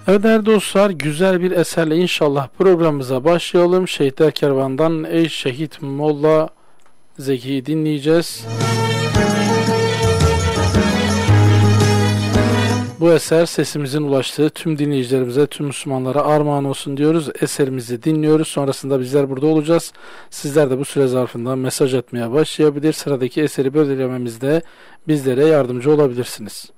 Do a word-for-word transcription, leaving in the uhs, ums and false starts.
Evet değerli dostlar, güzel bir eserle inşallah programımıza başlayalım. Şehitler Kervanı'ndan Ey Şehit Molla Zeki'yi dinleyeceğiz. Bu eser sesimizin ulaştığı tüm dinleyicilerimize, tüm Müslümanlara armağan olsun diyoruz. Eserimizi dinliyoruz. Sonrasında bizler burada olacağız. Sizler de bu süre zarfında mesaj atmaya başlayabilir. Sıradaki eseri belirlememizde bizlere yardımcı olabilirsiniz.